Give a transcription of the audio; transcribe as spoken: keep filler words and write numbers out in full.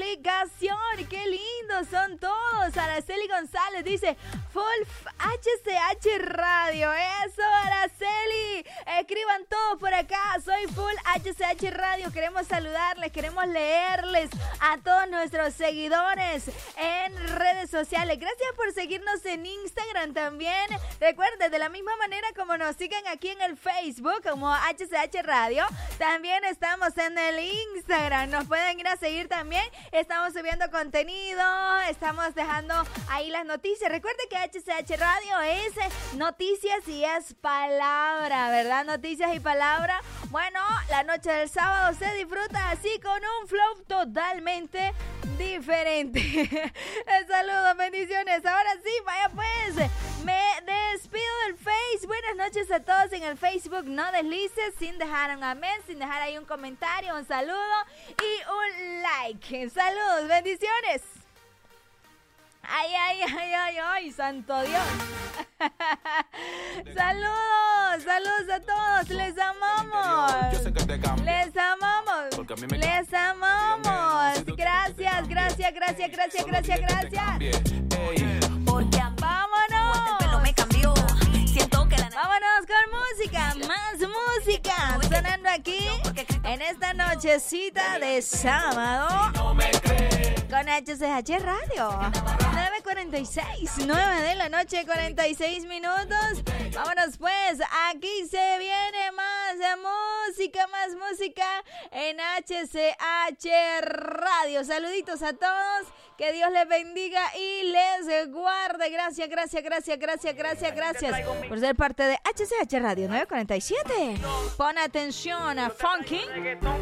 aplicación. ¡Qué lindos son todos! Araceli González dice, Full H C H Radio. ¡Eso, Araceli! Escriban todos por acá. Soy Full H C H Radio. Queremos saludarles, queremos leerles a todos nuestros seguidores en redes sociales. Gracias por seguirnos en Instagram también. Recuerden, de la misma manera como nos siguen aquí en el Facebook como H C H Radio, también estamos en el Instagram. Nos pueden ir a seguir también. Estamos subiendo contenido, estamos dejando ahí las noticias. Recuerden que H C H Radio es noticias y es palabra, ¿verdad? Noticias y palabra. Bueno, la noche del sábado se disfruta así con un flow totalmente diferente. Saludos, bendiciones. Ahora sí, vaya pues. Me despido del Face. Buenas noches a todos en el Facebook. No deslices sin dejar un amén, sin dejar ahí un comentario, un saludo y un like. Saludos, bendiciones. Ay, ay, ay, ay, ay, santo Dios. Saludos, saludos a todos. Les amamos. Les amamos. Les amamos. Gracias, gracias, gracias, gracias, gracias, gracias. Vámonos. Vámonos con música, más música. Sonando aquí en esta nochecita de sábado con H C H Radio. nueve cuarenta y seis, nueve de la noche, cuarenta y seis minutos. Vámonos pues, aquí se viene más música, más música en H C H Radio. Saluditos a todos, que Dios les bendiga y les guarde. Gracias, gracias, gracias, gracias, gracias, gracias por ser parte de H C H Radio nueve cuarenta y siete. Pon atención a Funky.